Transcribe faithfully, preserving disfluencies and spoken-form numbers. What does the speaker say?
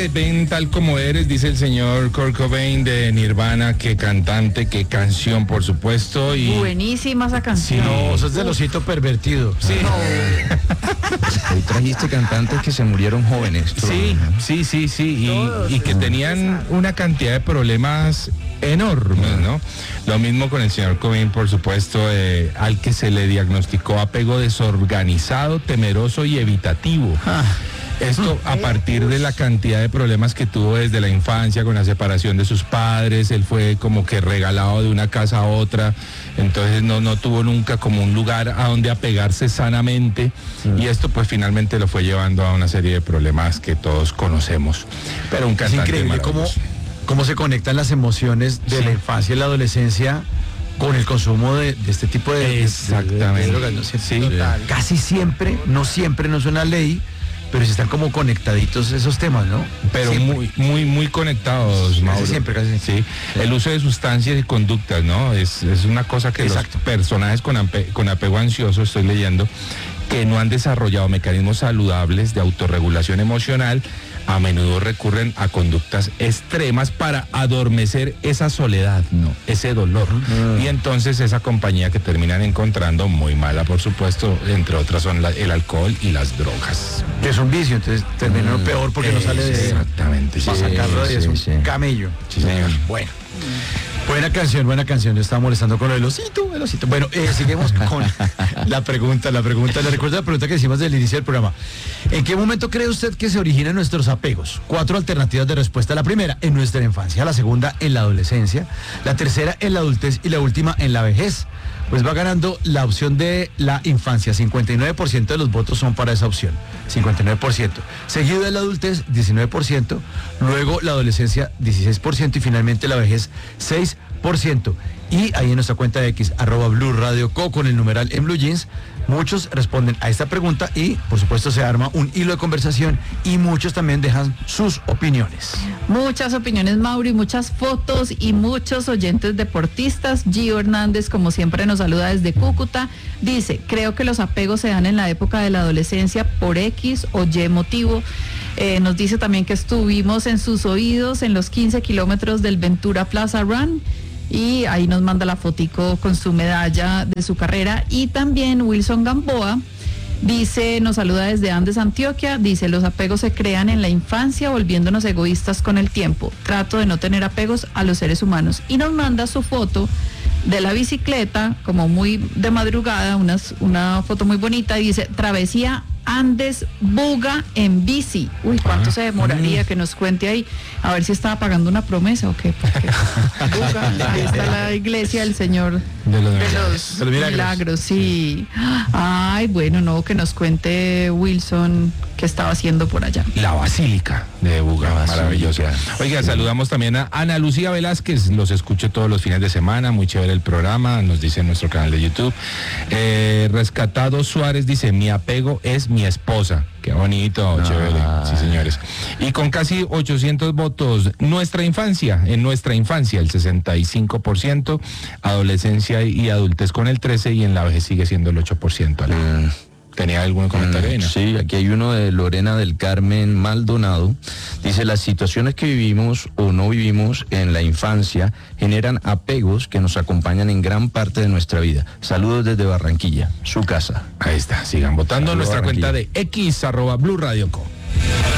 de Ven Tal Como Eres, dice el señor Kurt Cobain de Nirvana, qué cantante, qué canción, por supuesto. Y buenísima esa canción. Sí. No, eso es del osito pervertido. Sí. Hoy trajiste cantantes que se murieron jóvenes. tú. Sí, sí, sí, sí, y, y que tenían una cantidad de problemas enormes, ¿no? Lo mismo con el señor Cobain, por supuesto, eh, al que se le diagnosticó apego desorganizado, temeroso y evitativo. Ah. Esto a partir de la cantidad de problemas que tuvo desde la infancia con la separación de sus padres. Él fue como que regalado de una casa a otra, entonces no, no tuvo nunca como un lugar a donde apegarse sanamente, mm. y esto pues finalmente lo fue llevando a una serie de problemas que todos conocemos. Pero un cantante Es increíble cómo, cómo se conectan las emociones de sí. la infancia y la adolescencia con el consumo de, de este tipo de, Exactamente. de, de drogas, ¿no? Sí. Casi siempre, no siempre, no es una ley, pero sí están como conectaditos esos temas, ¿no? Pero siempre. muy, muy, muy conectados, Mauro. Casi siempre, casi siempre. Sí. El uso de sustancias y conductas, ¿no? Es, es una cosa que Exacto. los personajes con, ape, con apego ansioso, estoy leyendo, que no han desarrollado mecanismos saludables de autorregulación emocional, a menudo recurren a conductas extremas para adormecer esa soledad, ¿no? Ese dolor. Mm. Y entonces esa compañía que terminan encontrando, muy mala por supuesto, entre otras son la, el alcohol y las drogas. Que es un vicio, entonces termina mm. peor porque eh, no sale de... Exactamente. Para sí, sacarlo de eso, sí, sí. un camello. Sí, señor. Bueno. Buena canción, buena canción. Yo estaba molestando con el osito, el osito. Bueno, eh, seguimos con la pregunta, la pregunta. Le recuerdo la pregunta que hicimos del inicio del programa. ¿En qué momento cree usted que se originan nuestros apegos? Cuatro alternativas de respuesta. La primera, en nuestra infancia. La segunda, en la adolescencia. La tercera, en la adultez. Y la última, en la vejez. Pues va ganando la opción de la infancia. cincuenta y nueve por ciento de los votos son para esa opción. cincuenta y nueve por ciento. Seguido de la adultez, diecinueve por ciento. Luego la adolescencia, dieciséis por ciento. Y finalmente la vejez, seis por ciento. Y ahí en nuestra cuenta de X, arroba Blue Radio Co, con el numeral en Blue Jeans, muchos responden a esta pregunta y, por supuesto, se arma un hilo de conversación y muchos también dejan sus opiniones. Muchas opiniones, Mauri, muchas fotos y muchos oyentes deportistas. Gio Hernández, como siempre, nos saluda desde Cúcuta. Dice, creo que los apegos se dan en la época de la adolescencia por X o Y motivo. Eh, nos dice también que estuvimos en sus oídos en los quince kilómetros del Ventura Plaza Run. Y ahí nos manda la fotico con su medalla de su carrera. Y también Wilson Gamboa dice, nos saluda desde Andes, Antioquia, dice, los apegos se crean en la infancia volviéndonos egoístas con el tiempo. Trato de no tener apegos a los seres humanos. Y nos manda su foto de la bicicleta, como muy de madrugada, unas, una foto muy bonita, y dice, travesía Andes Buga en bici. Uy, ¿cuánto ah, se demoraría mm. que nos cuente ahí? A ver si estaba pagando una promesa o qué. Porque Buga, ahí está la iglesia del Señor de los, de los, de los milagros. milagros, sí. Ay, bueno, no, que nos cuente Wilson qué estaba haciendo por allá. La Basílica de Buga, maravillosa. Oiga, saludamos también a Ana Lucía Velázquez, los escucho todos los fines de semana, muy chévere el programa, nos dice en nuestro canal de YouTube. Eh, Rescatado Suárez dice, mi apego es mi esposa. Qué bonito, ah, chévere, sí señores. Y con casi ochocientos votos, nuestra infancia, en nuestra infancia el sesenta y cinco por ciento, adolescencia y adultez con el trece por ciento y en la vejez sigue siendo el ocho por ciento. Mm. ¿Tenía algún comentario? Mm, sí, aquí hay uno de Lorena del Carmen Maldonado. Dice, las situaciones que vivimos o no vivimos en la infancia generan apegos que nos acompañan en gran parte de nuestra vida. Saludos desde Barranquilla, su casa. Ahí está, sigan votando en nuestra cuenta de X, arroba Blue Radio Co.